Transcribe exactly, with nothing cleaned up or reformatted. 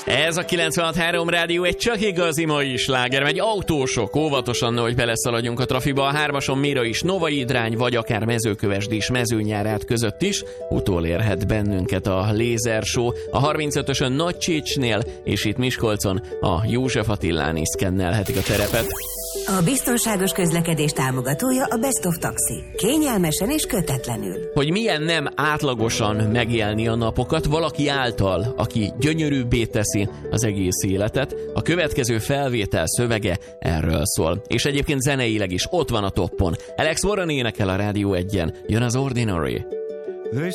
Ez a kilencvenhat három Rádió egy csak igazi mai sláger, megy autósok, óvatosan, hogy beleszaladjunk a trafiba, a hármason Mira is, Novai Idrány, vagy akár Mezőkövesd és Mezőnyárát között is utolérhet bennünket a Laser Show, a harmincötösön Nagy Csécsnél, és itt Miskolcon a József Attilán is szkennelhetik a terepet. A biztonságos közlekedés támogatója a Best of Taxi. Kényelmesen és kötetlenül. Hogy milyen nem átlagosan megélni a napokat valaki által, aki gyönyörűbbé teszi az egész életet, a következő felvétel szövege erről szól. És egyébként zeneileg is ott van a toppon. Alex Warren énekel a Rádió egyen. Jön az Ordinary.